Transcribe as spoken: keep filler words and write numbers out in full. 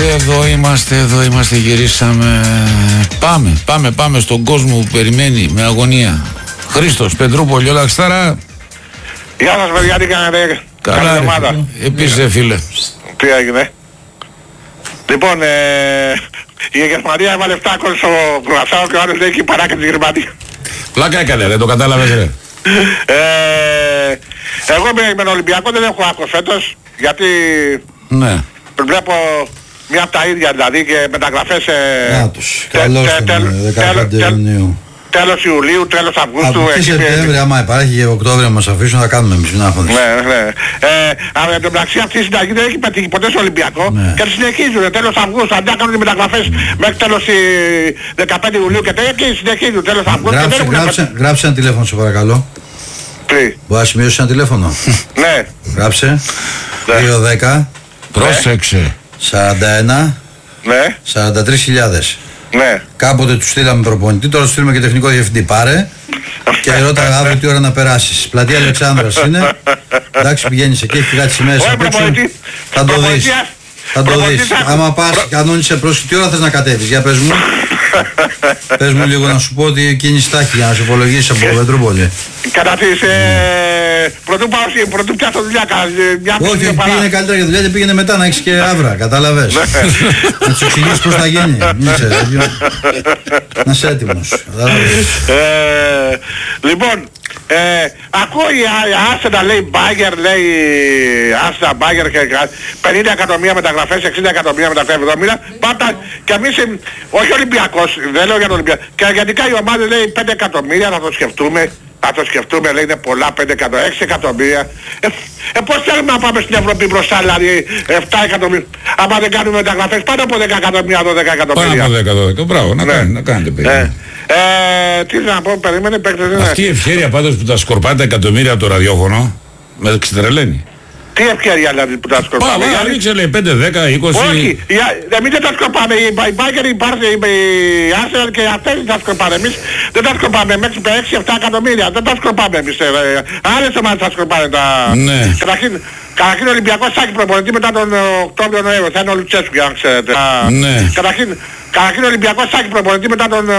εδώ είμαστε, εδώ είμαστε, γυρίσαμε. Πάμε, πάμε, πάμε στον κόσμο που περιμένει με αγωνία. Χρήστος, Πετρούπολη, όλα χστάρα. Γεια σας παιδιά, τι κάνετε? Καλά ρε, επίσης φίλε. Τι έγινε? Λοιπόν, ε, η Γερμανία έβαλε επτά γκολ στο Κροασάο και ο άλλος λέει και η παράκα της Γερμανίας. Πλάκα έκανε ρε, το κατάλαβες ρε. ε, εγώ με, με τον Ολυμπιακό δεν έχω άκρος φέτος, γιατί ναι. Βλέπω μια από τα ίδια δηλαδή και μεταγραφές ε, να τους, καλώς τον δεκαπέντε Ιουνίου. Τέλος Ιουλίου, τέλος Αυγούστου. Από εκεί Σεπτέμβρη, άμα υπάρχει και Οκτώβριο να μας αφήσουν, θα κάνουμε εμείς μια άφωνες. Ναι, ναι. Ε, αλλά εν τω μεταξύ αυτή η συνταγή δεν έχει πετύχει ποτέ στο Ολυμπιακό, ναι. Και συνεχίζουν τέλος Αυγούστου, αντί να κάνουν τις μεταγραφές μέχρι τέλος δεκαπέντε Ιουλίου και τέτοια, και συνεχίζουν τέλος Αυγούστου. Γράψε, και δεν γράψε, γράψε ένα τηλέφωνο σε παρακαλώ. Τι? Μπορεί να σημειώσεις ένα τηλέφωνο? Ναι. Γράψε. δύο δέκα. Πρόσεξε. σαράντα ένα. Ναι. σαράντα τρεις χιλιάδες. Ναι. Κάποτε του στείλαμε προπονητή, τώρα του στείλουμε και τεχνικό διευθυντή. Πάρε και ρώταγα αύριο τι ώρα να περάσεις. Πλατεία Αλεξάνδρας είναι. Εντάξει, πηγαίνεις εκεί, έχει κάτι σημαίες απ' έξω. Θα το δεις. Θα το δεις. Άμα πας, κανόνισε πρόσχη, τι ώρα θες να κατέβεις? Για πες μου. Πες μου λίγο να σου πω ότι κίνηση θα έχει για να σε υπολογίσεις από Πετρούπολη. Κατά τις... Πρωτού πάω, πρωτού πιάσω δουλειά. Όχι, πήγαινε καλύτερα για δουλειά και πήγαινε μετά να έχεις και άβρα, κατάλαβες. Να τους εξηγήσεις πώς θα γίνει. Να είσαι έτοιμος. Λοιπόν, Ε, ακούω η Arsenal λέει Bagger, λέει Arsenal Bagger και πενήντα εκατομμύρια μεταγραφές, εξήντα εκατομμύρια μεταγραφές, εβδομήντα πάντα και εμείς, όχι Ολυμπιακός, δεν λέω για τον Ολυμπιακό, και γενικά η ομάδα λέει πέντε εκατομμύρια, θα το σκεφτούμε, θα το σκεφτούμε, λέει είναι πολλά, πέντε εκατομμύρια, έξι εκατομμύρια. Ε, ε, πώς θέλουμε να πάμε στην Ευρώπη μπροστά, δηλαδή επτά εκατομμύρια, άμα δεν κάνουμε μεταγραφές πάνω από δέκα εκατομμύρια, δώδεκα εκατομμύρια. Πάνω από δέκα, δώδεκα, μπράβο, να, ναι. κάνετε, να κάνετε παιδιά. Ε, τι να πω, περίμενε, παίκτες δεν. Αυτή η ευχέρεια πάντως που τα σκορπάει τα εκατομμύρια από το ραδιόφωνο με ξετρελαίνει. Τι ευκαιρία δηλαδή που τα σκορπάμε? Πάμε, ανοίξε λέει πέντε, δέκα, είκοσι. Όχι, εμείς δεν τα σκορπάμε, η Bagger υπάρχει, η Arsenal και αυτές τα σκορπάμε, εμείς δεν τα σκορπάμε μέχρι έξι επτά εκατομμύρια, δεν τα σκορπάμε εμείς, άλλες ομάδες τα σκορπάνε τα... Ναι. Καταρχήν, καταρχήν ο Ολυμπιακός θα έχει προπονητή μετά τον Οκτώβριο Νοέμβριο, θα είναι ο Λουτσέσκου, αν ξέρετε. Ναι. Καταρχήν, καταρχήν ο Ολυμπιακός θα έχει προπονητή μετά τον